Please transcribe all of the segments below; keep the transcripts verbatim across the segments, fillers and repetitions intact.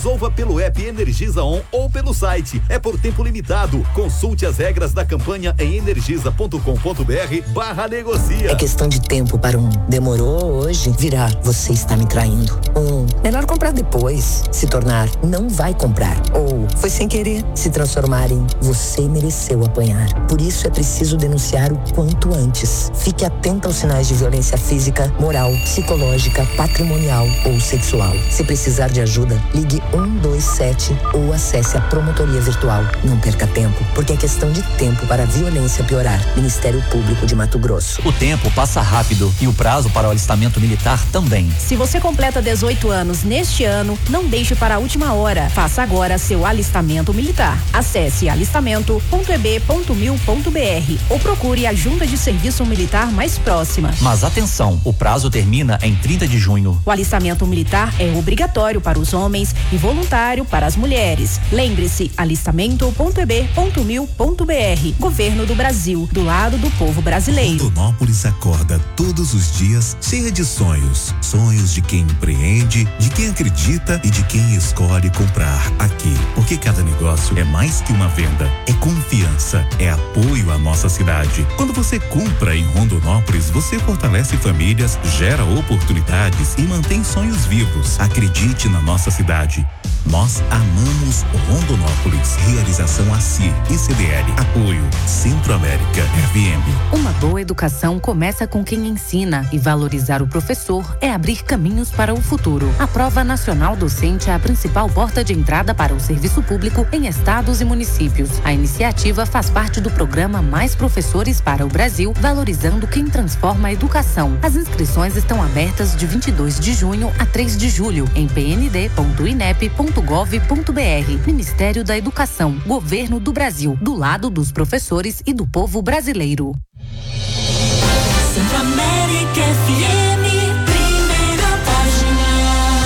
Resolva pelo app Energisa On ou pelo site. É por tempo limitado. Consulte as regras da campanha em energisa ponto com ponto br barra negocia. É questão de tempo para um demorou hoje virar você está me traindo. Um melhor comprar depois. Se tornar não vai comprar. Ou foi sem querer se transformar em você mereceu apanhar. Por isso é preciso denunciar o quanto antes. Fique atento aos sinais de violência física, moral, psicológica, patrimonial ou sexual. Se precisar de ajuda, ligue um dois sete ou acesse a promotoria virtual. Não perca tempo, porque é questão de tempo para a violência piorar. Ministério Público de Mato Grosso. O tempo passa rápido e o prazo para o alistamento militar também. Se você completa dezoito anos neste ano, não deixe para a última hora. Faça agora seu alistamento militar. Acesse alistamento ponto e b ponto mil ponto b r ou procure a junta de serviço militar mais próxima. Mas atenção, o prazo termina em trinta de junho. O alistamento militar é obrigatório para os homens e voluntário para as mulheres. Lembre-se, alistamento ponto e b ponto mil ponto b r. Governo do Brasil, do lado do povo brasileiro. Rondonópolis acorda todos os dias cheia de sonhos. Sonhos de quem empreende, de quem acredita e de quem escolhe comprar aqui. Porque cada negócio é mais que uma venda, é confiança, é apoio à nossa cidade. Quando você compra em Rondonópolis, você fortalece famílias, gera oportunidades e mantém sonhos vivos. Acredite na nossa cidade. Nós amamos Rondonópolis. Realização A C I e C D L. Apoio Centro-América F M. Uma boa educação começa com quem ensina e valorizar o professor é abrir caminhos para o futuro. A Prova Nacional Docente é a principal porta de entrada para o serviço público em estados e municípios. A iniciativa faz parte do programa Mais Professores para o Brasil, valorizando quem transforma a educação. As inscrições estão abertas de vinte e dois de junho a três de julho em p n d ponto i n e p ponto gov ponto b r. Ministério da Educação, Governo do Brasil, do lado dos professores e do povo brasileiro. Centro-América F M, primeira página.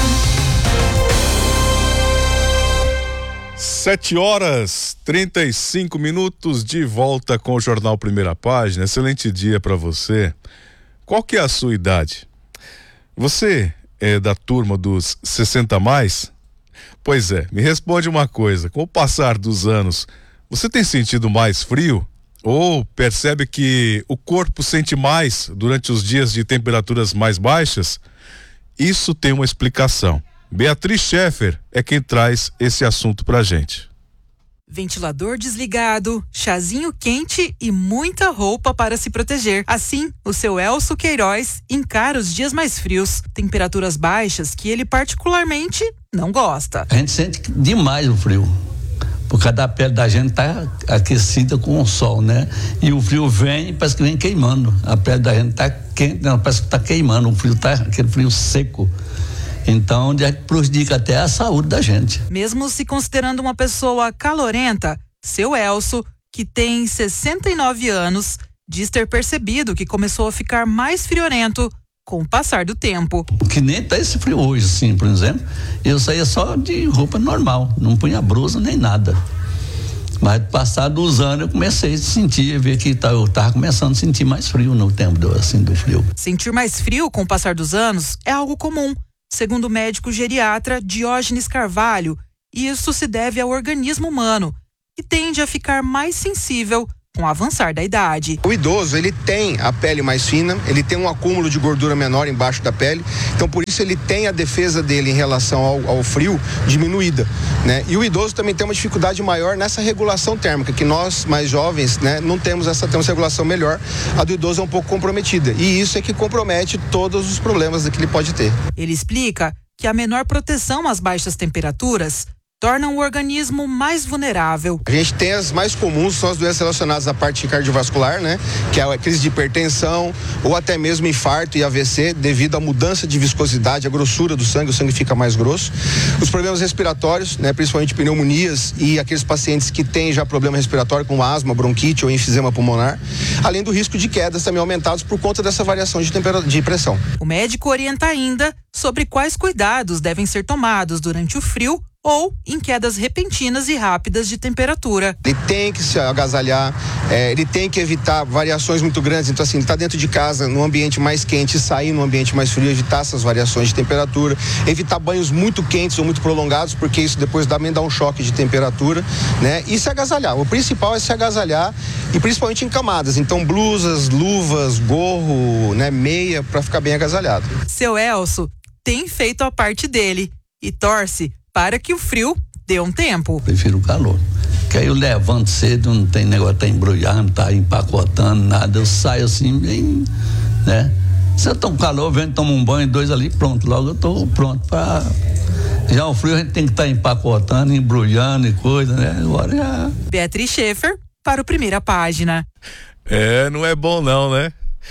Sete horas, trinta e cinco minutos, de volta com o Jornal Primeira Página. Excelente dia para você. Qual que é a sua idade? Você é da turma dos sessenta a mais? Pois é, me responde uma coisa, com o passar dos anos, você tem sentido mais frio? Ou percebe que o corpo sente mais durante os dias de temperaturas mais baixas? Isso tem uma explicação. Beatriz Scheffer é quem traz esse assunto pra gente. Ventilador desligado, chazinho quente e muita roupa para se proteger. Assim, o seu Elcio Queiroz encara os dias mais frios, temperaturas baixas que ele particularmente não gosta. A gente sente demais o frio, por causa da pele da gente tá aquecida com o sol, né? E o frio vem, parece que vem queimando. A pele da gente tá quente, não, parece que tá queimando, o frio tá aquele frio seco. Então, já prejudica até a saúde da gente. Mesmo se considerando uma pessoa calorenta, seu Elcio, que tem sessenta e nove anos, diz ter percebido que começou a ficar mais friorento com o passar do tempo. Que nem tá esse frio hoje, assim, por exemplo, eu saía só de roupa normal, não punha blusa nem nada. Mas passado dos anos eu comecei a sentir, ver que tá, eu tava começando a sentir mais frio no tempo do, assim, do frio. Sentir mais frio com o passar dos anos é algo comum, segundo o médico geriatra Diógenes Carvalho, e isso se deve ao organismo humano, que tende a ficar mais sensível com o avançar da idade. O idoso, ele tem a pele mais fina, ele tem um acúmulo de gordura menor embaixo da pele, então por isso ele tem a defesa dele em relação ao, ao frio diminuída, né? E o idoso também tem uma dificuldade maior nessa regulação térmica, que nós, mais jovens, né, não temos essa, temos regulação melhor, a do idoso é um pouco comprometida, e isso é que compromete todos os problemas que ele pode ter. Ele explica que a menor proteção às baixas temperaturas tornam o organismo mais vulnerável. A gente tem as mais comuns, são as doenças relacionadas à parte cardiovascular, né? Que é a crise de hipertensão ou até mesmo infarto e A V C devido à mudança de viscosidade, a grossura do sangue, o sangue fica mais grosso. Os problemas respiratórios, né? Principalmente pneumonias e aqueles pacientes que têm já problema respiratório como asma, bronquite ou enfisema pulmonar, além do risco de quedas também aumentados por conta dessa variação de, temperatura, de pressão. O médico orienta ainda sobre quais cuidados devem ser tomados durante o frio ou em quedas repentinas e rápidas de temperatura. Ele tem que se agasalhar, é, ele tem que evitar variações muito grandes. Então, assim, ele está dentro de casa, num ambiente mais quente, sair num ambiente mais frio, evitar essas variações de temperatura, evitar banhos muito quentes ou muito prolongados, porque isso depois também dá um choque de temperatura, né? E se agasalhar. O principal é se agasalhar, e principalmente em camadas. Então, blusas, luvas, gorro, né, meia, para ficar bem agasalhado. Seu Elcio tem feito a parte dele e torce para que o frio dê um tempo. Prefiro o calor. Que aí eu levanto cedo, não tem negócio de tá embrulhando, tá empacotando, nada. Eu saio assim, bem, né? Se eu tô com calor, eu venho, tomo um banho, dois ali, pronto. Logo eu tô pronto para. Já o frio a gente tem que estar tá empacotando, embrulhando e coisa, né? Agora já. Beatriz Schaefer para o Primeira Página. É, não é bom não, né?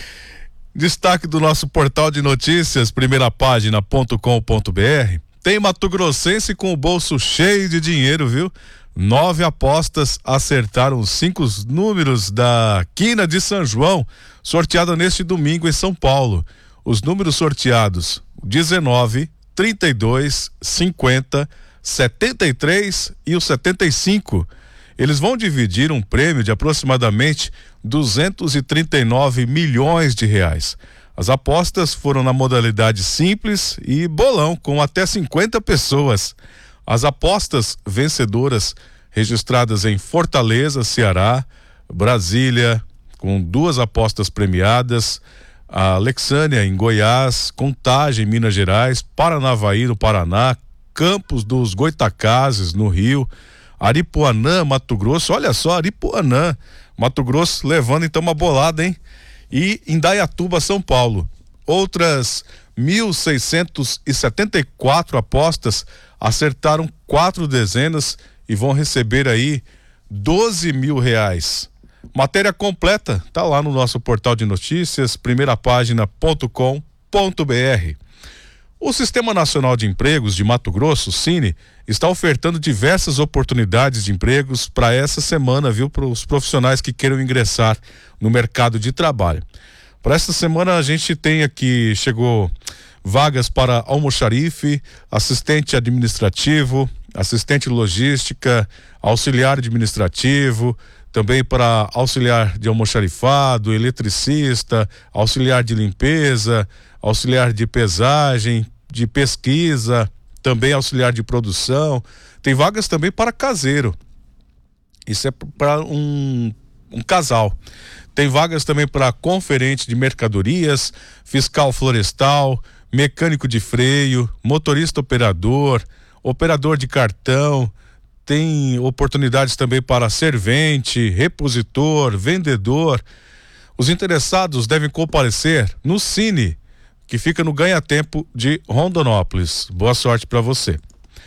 Destaque do nosso portal de notícias, primeira página ponto com ponto br. Tem Mato Grossense com o bolso cheio de dinheiro, viu? Nove apostas acertaram os cinco números da Quina de São João, sorteada neste domingo em São Paulo. Os números sorteados: dezenove, trinta e dois, cinquenta, setenta e três e o setenta e cinco. Eles vão dividir um prêmio de aproximadamente duzentos e trinta e nove milhões de reais. As apostas foram na modalidade simples e bolão, com até cinquenta pessoas. As apostas vencedoras registradas em Fortaleza, Ceará, Brasília, com duas apostas premiadas, a Alexânia em Goiás, Contagem em Minas Gerais, Paranavaí no Paraná, Campos dos Goitacazes no Rio, Aripuanã, Mato Grosso. Olha só, Aripuanã, Mato Grosso levando então uma bolada, hein? E Indaiatuba, São Paulo. Outras mil seiscentos e setenta e quatro apostas acertaram quatro dezenas e vão receber aí doze mil reais. Matéria completa tá lá no nosso portal de notícias, primeira página ponto com ponto br. O Sistema Nacional de Empregos de Mato Grosso, Cine, está ofertando diversas oportunidades de empregos para essa semana, viu, para os profissionais que queiram ingressar no mercado de trabalho. Para essa semana a gente tem aqui, chegou vagas para almoxarife, assistente administrativo, assistente logística, auxiliar administrativo, também para auxiliar de almoxarifado, eletricista, auxiliar de limpeza, auxiliar de pesagem, de pesquisa, também auxiliar de produção. Tem vagas também para caseiro. Isso é para um, um casal. Tem vagas também para conferente de mercadorias, fiscal florestal, mecânico de freio, motorista operador, operador de cartão. Tem oportunidades também para servente, repositor, vendedor. Os interessados devem comparecer no Cine, que fica no Ganha-Tempo de Rondonópolis. Boa sorte para você.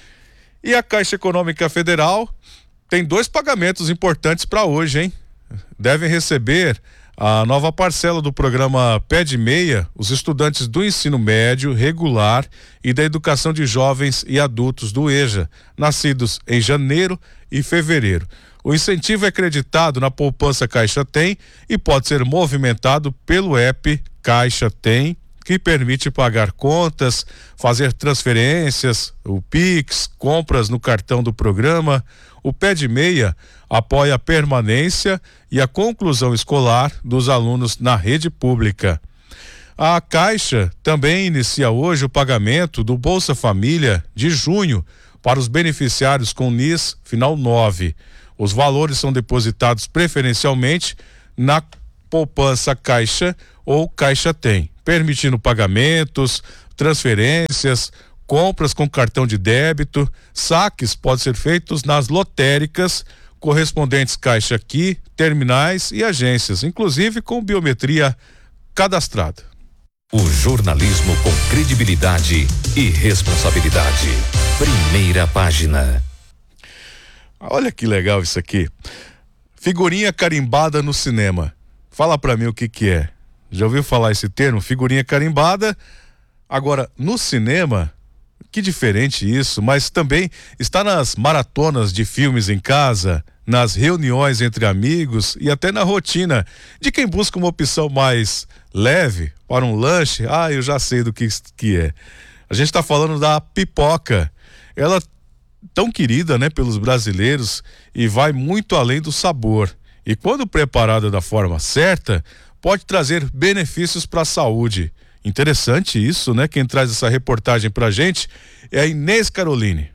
E a Caixa Econômica Federal tem dois pagamentos importantes para hoje, hein? Devem receber a nova parcela do programa Pé de Meia os estudantes do ensino médio regular e da educação de jovens e adultos do EJA, nascidos em janeiro e fevereiro. O incentivo é acreditado na poupança Caixa Tem e pode ser movimentado pelo app Caixa Tem, que permite pagar contas, fazer transferências, o Pix, compras no cartão do programa. O Pé de Meia apoia a permanência e a conclusão escolar dos alunos na rede pública. A Caixa também inicia hoje o pagamento do Bolsa Família de junho para os beneficiários com N I S final nove. Os valores são depositados preferencialmente na poupança Caixa ou Caixa Tem, permitindo pagamentos, transferências, compras com cartão de débito. Saques podem ser feitos nas lotéricas correspondentes Caixa Aqui, terminais e agências, inclusive com biometria cadastrada. O jornalismo com credibilidade e responsabilidade. Primeira página. Olha que legal isso aqui. Figurinha carimbada no cinema. Fala pra mim o que que é. Já ouviu falar esse termo? Figurinha carimbada. Agora, no cinema, que diferente isso, mas também está nas maratonas de filmes em casa, nas reuniões entre amigos e até na rotina de quem busca uma opção mais leve para um lanche. Ah, eu já sei do que que é. A gente está falando da pipoca. Ela tão querida, né, pelos brasileiros e vai muito além do sabor. E quando preparada da forma certa, pode trazer benefícios para a saúde. Interessante isso, né? Quem traz essa reportagem pra gente é a Inês Caroline.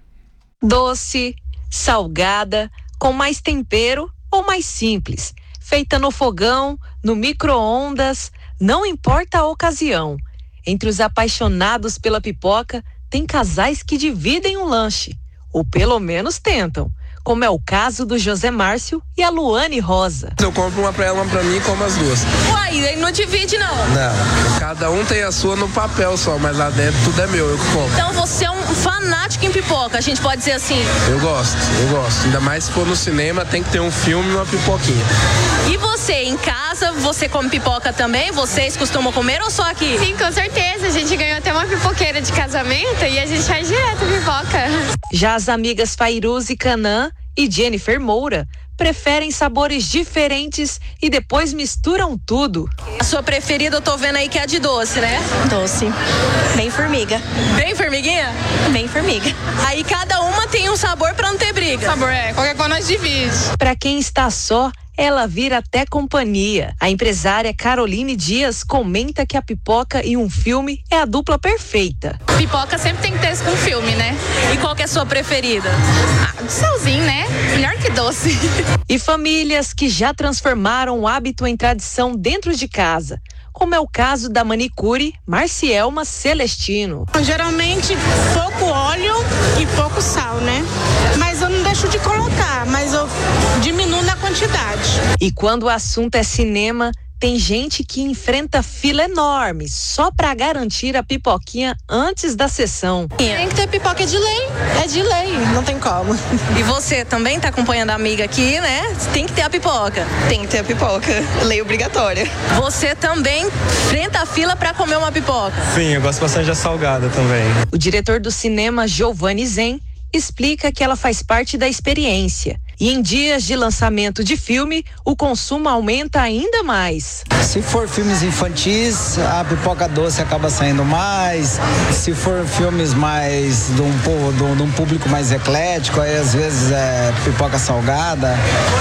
Doce, salgada, com mais tempero ou mais simples, feita no fogão, no micro-ondas, não importa a ocasião. Entre os apaixonados pela pipoca, tem casais que dividem um lanche, ou pelo menos tentam, como é o caso do José Márcio e a Luane Rosa. Eu compro uma pra ela, uma pra mim e como as duas. Uai, aí não divide não? Não, cada um tem a sua no papel só, mas lá dentro tudo é meu, eu que compro. Então você é um fanático em pipoca, a gente pode dizer assim? Eu gosto, eu gosto. Ainda mais se for no cinema, tem que ter um filme e uma pipoquinha. E você, em casa, você come pipoca também? Vocês costumam comer ou só aqui? Sim, com certeza. A gente ganhou até uma pipoqueira de casamento e a gente faz direto pipoca. Já as amigas Fairuz e Canã e Jennifer Moura preferem sabores diferentes e depois misturam tudo. A sua preferida eu tô vendo aí que é a de doce, né? Doce. Bem formiga. Bem formiguinha? Bem formiga. Aí cada uma tem um sabor pra não ter briga. Sabor é, qualquer coisa nós divide. Pra quem está só, ela vira até companhia. A empresária Caroline Dias comenta que a pipoca e um filme é a dupla perfeita. Pipoca sempre tem que ter isso com filme, né? E qual que é a sua preferida? Ah, salzinho, né? Melhor que doce. E famílias que já transformaram o hábito em tradição dentro de casa, como é o caso da manicure Marcielma Celestino. Geralmente pouco óleo e pouco sal, né? Mas eu não deixo de colocar, mas eu diminuo na quantidade. E quando o assunto é cinema, tem gente que enfrenta fila enorme só pra garantir a pipoquinha antes da sessão. Tem que ter pipoca de lei, é de lei, não tem como. E você também tá acompanhando a amiga aqui, né? Tem que ter a pipoca. Tem que ter a pipoca, lei obrigatória. Você também enfrenta a fila pra comer uma pipoca? Sim, eu gosto bastante da salgada também. O diretor do cinema, Giovanni Zen, explica que ela faz parte da experiência. E em dias de lançamento de filme, o consumo aumenta ainda mais. Se for filmes infantis, a pipoca doce acaba saindo mais. Se for filmes mais de um, de, de um público mais eclético, aí às vezes é pipoca salgada.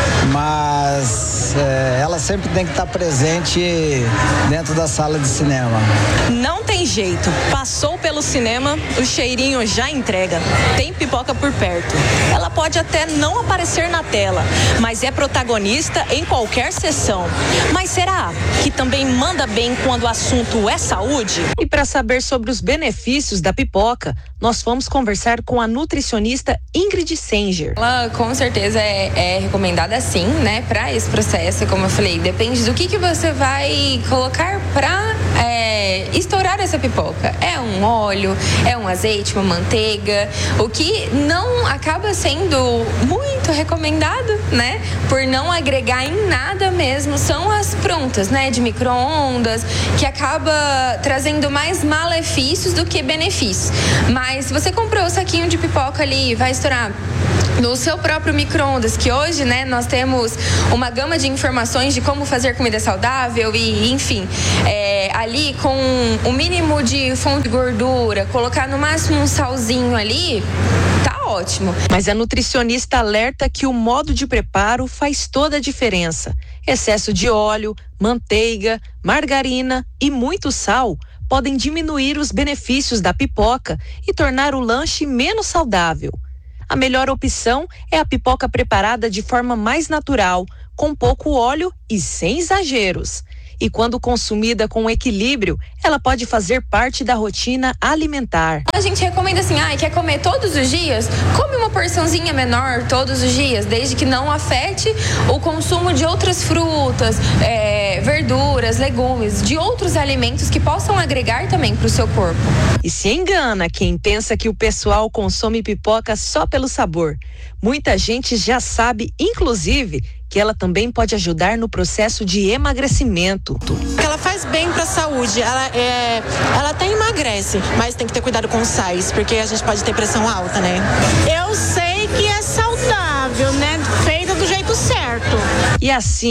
Mas é, ela sempre tem que estar presente dentro da sala de cinema. Não tem jeito. Passou pelo cinema, o cheirinho já entrega. Tem pipoca por perto. Ela pode até não aparecer na tela, mas é protagonista em qualquer sessão. Mas será que também manda bem quando o assunto é saúde? E para saber sobre os benefícios da pipoca, nós vamos conversar com a nutricionista Ingrid Senger. Ela com certeza é, é recomendada sim, né, para esse processo, como eu falei, depende do que que você vai colocar para é, estourar essa pipoca. É um óleo, é um azeite, uma manteiga, o que não acaba sendo muito recomendado, né, por não agregar em nada mesmo, são as prontas, né, de micro-ondas, que acaba trazendo mais malefícios do que benefícios. Mas se você comprou o saquinho de pipoca ali, vai estourar no seu próprio micro-ondas, que hoje, né, nós temos uma gama de informações de como fazer comida saudável e, enfim, é, ali com o mínimo de fonte de gordura, colocar no máximo um salzinho ali, tá ótimo. Mas a nutricionista alerta que o modo de preparo faz toda a diferença. Excesso de óleo, manteiga, margarina e muito sal podem diminuir os benefícios da pipoca e tornar o lanche menos saudável. A melhor opção é a pipoca preparada de forma mais natural, com pouco óleo e sem exageros. E quando consumida com equilíbrio, ela pode fazer parte da rotina alimentar. A gente recomenda assim, ah, quer comer todos os dias? Come uma porçãozinha menor todos os dias, desde que não afete o consumo de outras frutas, é, verduras, legumes, de outros alimentos que possam agregar também para o seu corpo. E se engana quem pensa que o pessoal consome pipoca só pelo sabor. Muita gente já sabe, inclusive, que ela também pode ajudar no processo de emagrecimento. Ela faz bem para a saúde, ela, é, ela até emagrece, mas tem que ter cuidado com os sais, porque a gente pode ter pressão alta, né? Eu sei que é saudável, né? Feita do jeito certo. E assim,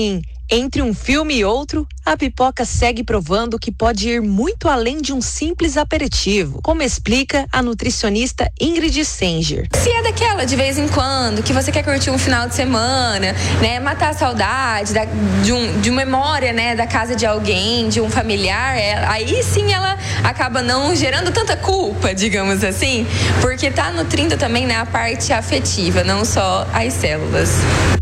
Entre um filme e outro, a pipoca segue provando que pode ir muito além de um simples aperitivo, como explica a nutricionista Ingrid Senger. Se é daquela de vez em quando, que você quer curtir um final de semana, né, matar a saudade da, de, um, de uma memória, né, da casa de alguém, de um familiar, é, aí sim ela acaba não gerando tanta culpa, digamos assim, porque tá nutrindo também, né, a parte afetiva, não só as células.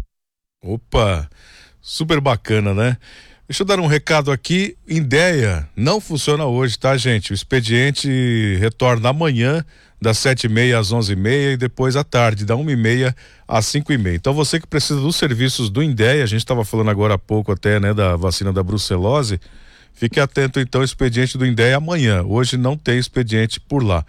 Opa, super bacana, né? Deixa eu dar um recado aqui. Indéia não funciona hoje, tá, gente? O expediente retorna amanhã, das sete e meia às onze e meia e depois à tarde, da uma e meia às cinco e meia. Então você que precisa dos serviços do Indéia, a gente estava falando agora há pouco até, né, da vacina da brucelose, fique atento então ao expediente do Indéia amanhã. Hoje não tem expediente por lá.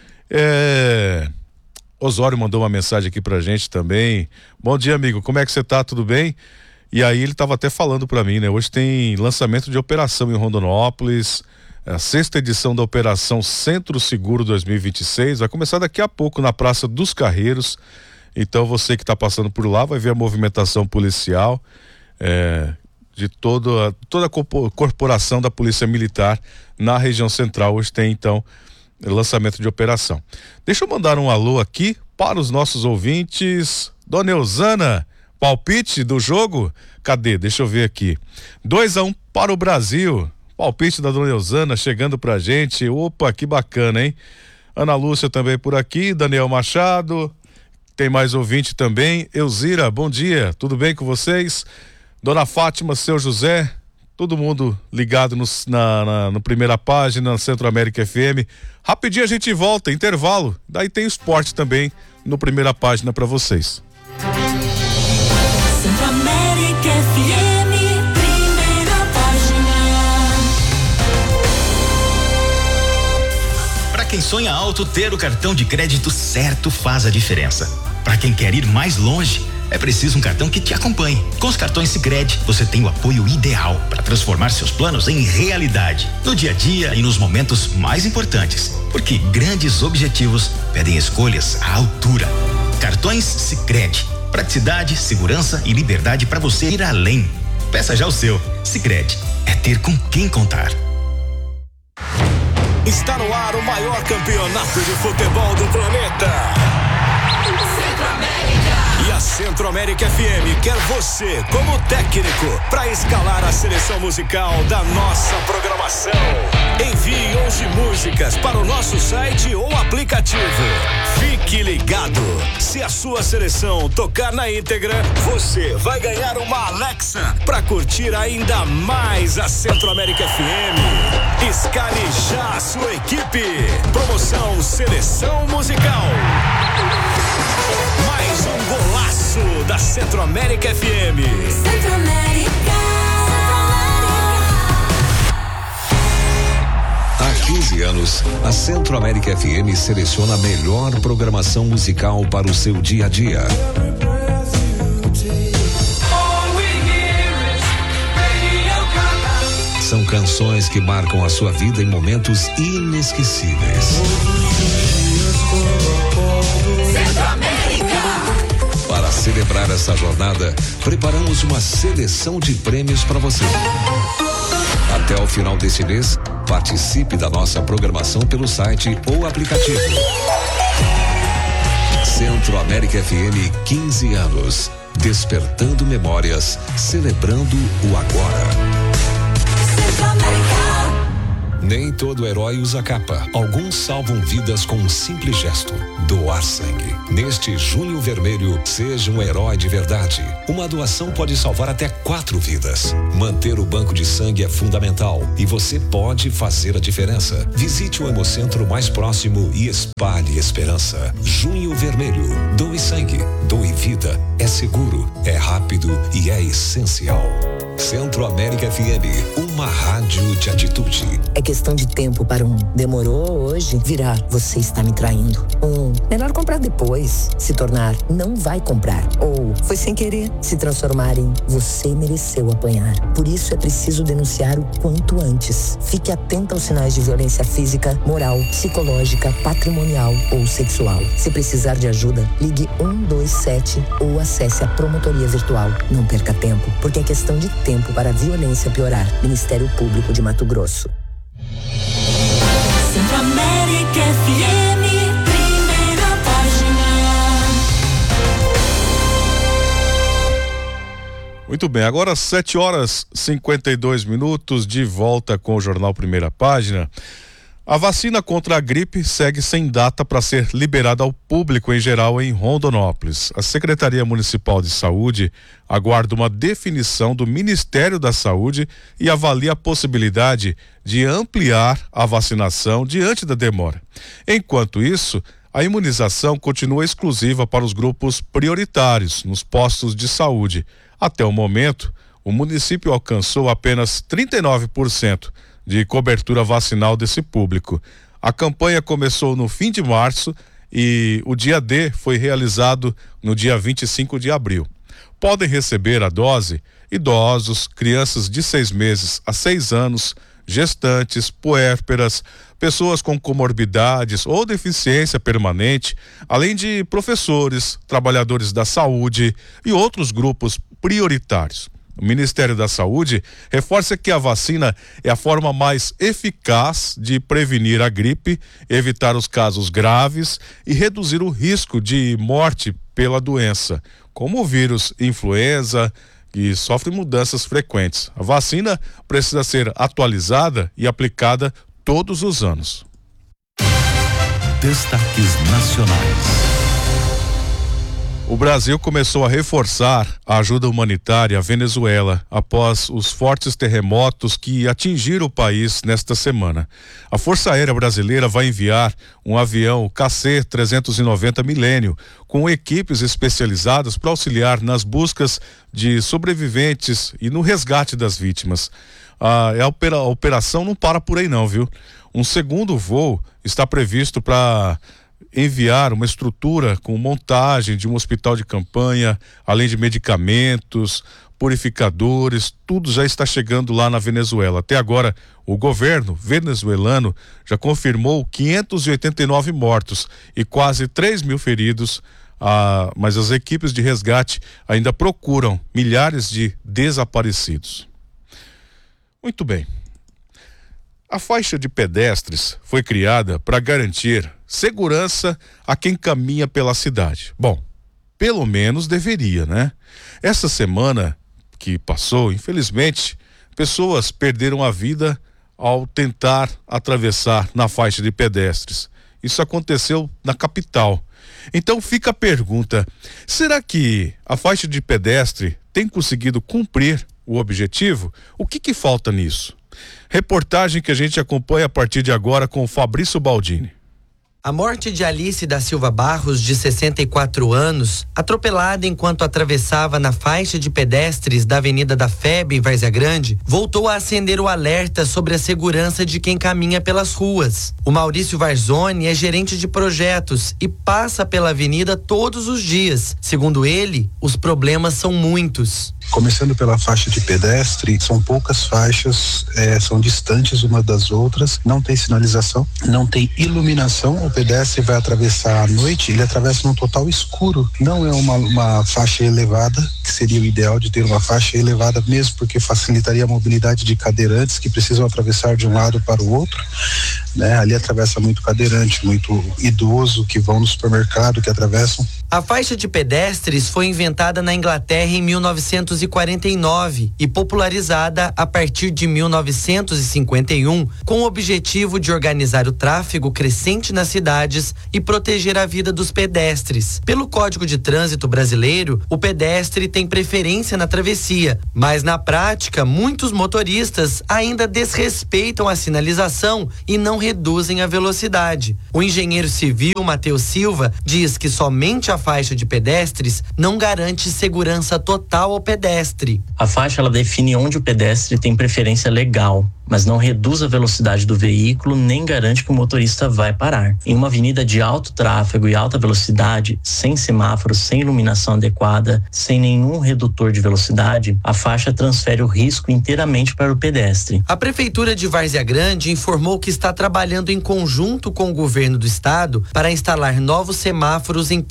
É... Osório mandou uma mensagem aqui pra gente também. Bom dia, amigo, como é que você tá? Tudo bem? E aí ele estava até falando para mim, né? Hoje tem lançamento de operação em Rondonópolis, a sexta edição da Operação Centro Seguro dois mil e vinte e seis, vai começar daqui a pouco na Praça dos Carreiros. Então você que está passando por lá vai ver a movimentação policial é, de toda, toda a corporação da Polícia Militar na região central. Hoje tem então lançamento de operação. Deixa eu mandar um alô aqui para os nossos ouvintes. Dona Eusana, palpite do jogo? Cadê? Deixa eu ver aqui. dois a um para o Brasil. Palpite da Dona Eusana chegando pra gente. Opa, que bacana, hein? Ana Lúcia também por aqui, Daniel Machado. Tem mais ouvinte também. Elzira, bom dia. Tudo bem com vocês? Dona Fátima, seu José, todo mundo ligado no, na, na no primeira página, na Centro América F M. Rapidinho a gente volta, intervalo. Daí tem esporte também no primeira página pra vocês. Centro América F M, primeira página. Para quem sonha alto, ter o cartão de crédito certo faz a diferença. Para quem quer ir mais longe, é preciso um cartão que te acompanhe. Com os cartões Sicredi, você tem o apoio ideal para transformar seus planos em realidade, no dia a dia e nos momentos mais importantes, porque grandes objetivos pedem escolhas à altura. Cartões Sicredi. Praticidade, segurança e liberdade para você ir além. Peça já o seu. Sicredi é ter com quem contar. Está no ar o maior campeonato de futebol do planeta. Centro América. E a Centro América F M quer você como técnico para escalar a seleção musical da nossa programação. Envie onze músicas para o nosso site ou aplicativo. Fique ligado. Se a sua seleção tocar na íntegra, você vai ganhar uma Alexa para curtir ainda mais a Centro América F M. Escale já a sua equipe. Promoção Seleção Musical. Mais um golaço da Centro América F M. Centro América. Há quinze anos, a Centro América F M seleciona a melhor programação musical para o seu dia a dia. São canções que marcam a sua vida em momentos inesquecíveis. Centro América. Para celebrar essa jornada, preparamos uma seleção de prêmios para você. Até o final deste mês, participe da nossa programação pelo site ou aplicativo. Centro América F M, quinze anos. Despertando memórias, celebrando o agora. Centro América. Nem todo herói usa capa. Alguns salvam vidas com um simples gesto: doar sangue. Neste Junho Vermelho, seja um herói de verdade. Uma doação pode salvar até quatro vidas. Manter o banco de sangue é fundamental e você pode fazer a diferença. Visite o Hemocentro mais próximo e espalhe esperança. Junho Vermelho. Doe sangue, doe vida. É seguro, é rápido e é essencial. Centro América F M, uma rádio de atitude. É questão de tempo para um demorou hoje, virá você está me traindo. Um melhor comprar depois, se tornar não vai comprar. Ou foi sem querer, se transformar em você mereceu apanhar. Por isso é preciso denunciar o quanto antes. Fique atento aos sinais de violência física, moral, psicológica, patrimonial ou sexual. Se precisar de ajuda, ligue um dois sete ou acesse a promotoria virtual. Não perca tempo, porque é questão de tempo tempo para a violência piorar. Ministério Público de Mato Grosso. Centro-América F M, primeira página. Muito bem, agora sete horas e cinquenta e dois minutos, de volta com o Jornal Primeira Página. A vacina contra a gripe segue sem data para ser liberada ao público em geral em Rondonópolis. A Secretaria Municipal de Saúde aguarda uma definição do Ministério da Saúde e avalia a possibilidade de ampliar a vacinação diante da demora. Enquanto isso, a imunização continua exclusiva para os grupos prioritários nos postos de saúde. Até o momento, o município alcançou apenas trinta e nove por cento de cobertura vacinal desse público. A campanha começou no fim de março e o dia D foi realizado no dia vinte e cinco de abril. Podem receber a dose idosos, crianças de seis meses a seis anos, gestantes, puérperas, pessoas com comorbidades ou deficiência permanente, além de professores, trabalhadores da saúde e outros grupos prioritários. O Ministério da Saúde reforça que a vacina é a forma mais eficaz de prevenir a gripe, evitar os casos graves e reduzir o risco de morte pela doença, como o vírus influenza, que sofre mudanças frequentes. A vacina precisa ser atualizada e aplicada todos os anos. Destaques nacionais. O Brasil começou a reforçar a ajuda humanitária à Venezuela após os fortes terremotos que atingiram o país nesta semana. A Força Aérea Brasileira vai enviar um avião K C trezentos e noventa Milênio com equipes especializadas para auxiliar nas buscas de sobreviventes e no resgate das vítimas. Ah, a, opera, a operação não para por aí não, viu? Um segundo voo está previsto para enviar uma estrutura com montagem de um hospital de campanha, além de medicamentos, purificadores, tudo já está chegando lá na Venezuela. Até agora, o governo venezuelano já confirmou quinhentos e oitenta e nove mortos e quase três mil feridos, ah, mas as equipes de resgate ainda procuram milhares de desaparecidos. Muito bem. A faixa de pedestres foi criada para garantir segurança a quem caminha pela cidade. Bom, pelo menos deveria, né? Essa semana que passou, infelizmente, pessoas perderam a vida ao tentar atravessar na faixa de pedestres. Isso aconteceu na capital. Então fica a pergunta: será que a faixa de pedestre tem conseguido cumprir o objetivo? O que que falta nisso? Reportagem que a gente acompanha a partir de agora com o Fabrício Baldini. A morte de Alice da Silva Barros, de sessenta e quatro anos, atropelada enquanto atravessava na faixa de pedestres da Avenida da F E B, em Várzea Grande, voltou a acender o alerta sobre a segurança de quem caminha pelas ruas. O Maurício Varzoni é gerente de projetos e passa pela avenida todos os dias. Segundo ele, os problemas são muitos. Começando pela faixa de pedestre, são poucas faixas, é, são distantes uma das outras, não tem sinalização, não tem iluminação. O pedestre vai atravessar à noite, ele atravessa num total escuro. Não é uma, uma faixa elevada, que seria o ideal de ter uma faixa elevada mesmo, porque facilitaria a mobilidade de cadeirantes que precisam atravessar de um lado para o outro, né? Ali atravessa muito cadeirante, muito idoso que vão no supermercado, que atravessam. A faixa de pedestres foi inventada na Inglaterra em mil novecentos e quarenta e nove e popularizada a partir de mil novecentos e cinquenta e um, com o objetivo de organizar o tráfego crescente nas cidades e proteger a vida dos pedestres. Pelo Código de Trânsito brasileiro, o pedestre tem preferência na travessia, mas na prática, muitos motoristas ainda desrespeitam a sinalização e não reduzem a velocidade. O engenheiro civil Matheus Silva diz que somente a faixa de pedestres não garante segurança total ao pedestre. A faixa ela define onde o pedestre tem preferência legal, mas não reduz a velocidade do veículo nem garante que o motorista vai parar. Em uma avenida de alto tráfego e alta velocidade, sem semáforos, sem iluminação adequada, sem nenhum redutor de velocidade, a faixa transfere o risco inteiramente para o pedestre. A Prefeitura de Várzea Grande informou que está trabalhando em conjunto com o governo do estado para instalar novos semáforos em pontos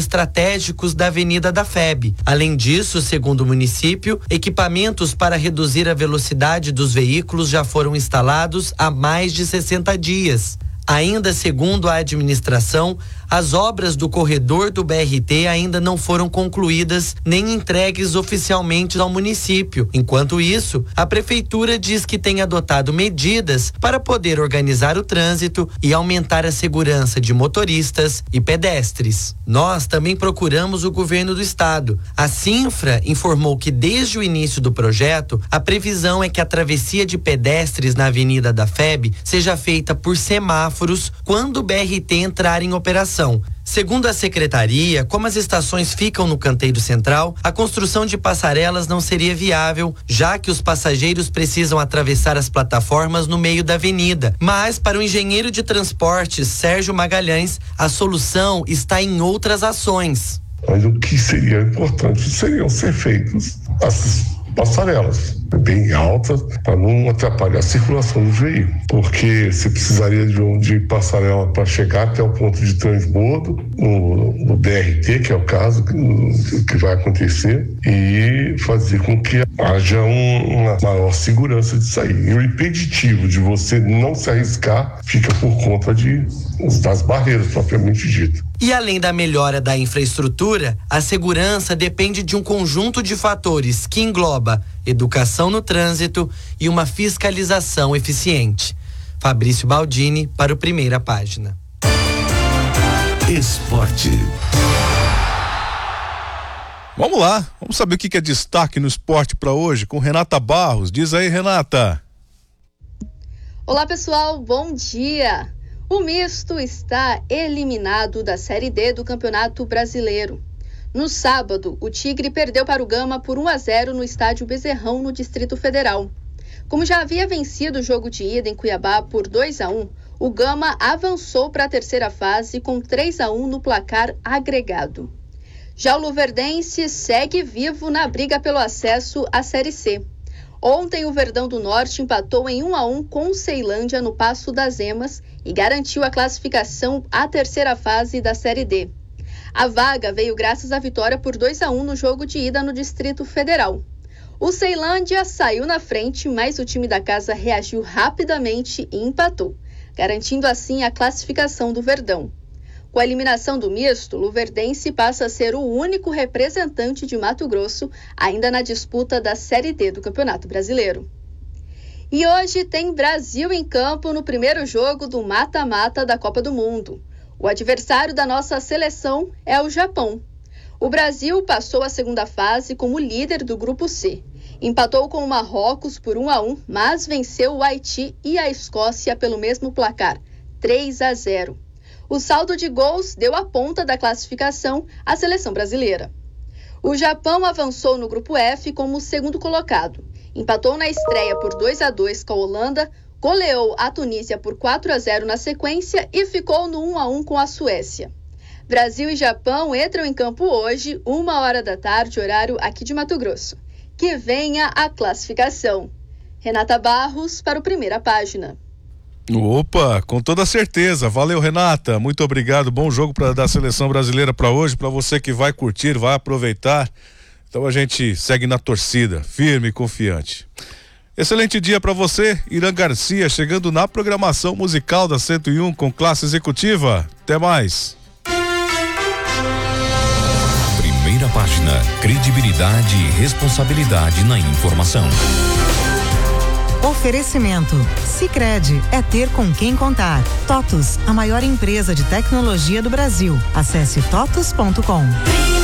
estratégicos da Avenida da F E B. Além disso, segundo o município, equipamentos para reduzir a velocidade dos veículos já foram instalados há mais de sessenta dias. Ainda segundo a administração, as obras do corredor do B R T ainda não foram concluídas nem entregues oficialmente ao município. Enquanto isso, a prefeitura diz que tem adotado medidas para poder organizar o trânsito e aumentar a segurança de motoristas e pedestres. Nós também procuramos o governo do estado. A Cinfra informou que desde o início do projeto, a previsão é que a travessia de pedestres na Avenida da F E B seja feita por semáforos quando o B R T entrar em operação. Segundo a secretaria, como as estações ficam no canteiro central, a construção de passarelas não seria viável, já que os passageiros precisam atravessar as plataformas no meio da avenida. Mas, para o engenheiro de transportes Sérgio Magalhães, a solução está em outras ações. Mas o que seria importante seriam ser feitas as passarelas bem altas para não atrapalhar a circulação do veículo, porque você precisaria de, um, de passarela para chegar até o ponto de transbordo no, no B R T, que é o caso que, que vai acontecer, e fazer com que haja um, uma maior segurança de sair. E o impeditivo de você não se arriscar fica por conta de, das barreiras propriamente ditas. E além da melhora da infraestrutura, a segurança depende de um conjunto de fatores que engloba educação no trânsito e uma fiscalização eficiente. Fabrício Baldini para o Primeira Página. Esporte. Vamos lá, vamos saber o que é destaque no esporte para hoje com Renata Barros. Diz aí, Renata. Olá, pessoal, bom dia. O misto está eliminado da Série D do Campeonato Brasileiro. No sábado, o Tigre perdeu para o Gama por um a zero no estádio Bezerrão, no Distrito Federal. Como já havia vencido o jogo de ida em Cuiabá por dois a um, o Gama avançou para a terceira fase com três a um no placar agregado. Já o Luverdense segue vivo na briga pelo acesso à Série C. Ontem, o Verdão do Norte empatou em um a um com o Ceilândia no Passo das Emas e garantiu a classificação à terceira fase da Série D. A vaga veio graças à vitória por dois a um no jogo de ida no Distrito Federal. O Ceilândia saiu na frente, mas o time da casa reagiu rapidamente e empatou, garantindo assim a classificação do Verdão. Com a eliminação do misto, o Luverdense passa a ser o único representante de Mato Grosso ainda na disputa da Série D do Campeonato Brasileiro. E hoje tem Brasil em campo no primeiro jogo do mata-mata da Copa do Mundo. O adversário da nossa seleção é o Japão. O Brasil passou a segunda fase como líder do Grupo C. Empatou com o Marrocos por um a um, mas venceu o Haiti e a Escócia pelo mesmo placar, três a zero. O saldo de gols deu a ponta da classificação à seleção brasileira. O Japão avançou no Grupo F como segundo colocado. Empatou na estreia por dois a dois com a Holanda, goleou a Tunísia por quatro a zero na sequência e ficou no um a um com a Suécia. Brasil e Japão entram em campo hoje, uma hora da tarde, horário aqui de Mato Grosso. Que venha a classificação. Renata Barros para o Primeira Página. Opa, com toda certeza. Valeu, Renata. Muito obrigado. Bom jogo pra, da seleção brasileira para hoje, para você que vai curtir, vai aproveitar. Então a gente segue na torcida, firme e confiante. Excelente dia para você, Irã Garcia, chegando na programação musical da cento e um com classe executiva. Até mais. Primeira Página, credibilidade e responsabilidade na informação. Oferecimento. Sicredi é ter com quem contar. TOTUS, a maior empresa de tecnologia do Brasil. Acesse totus ponto com.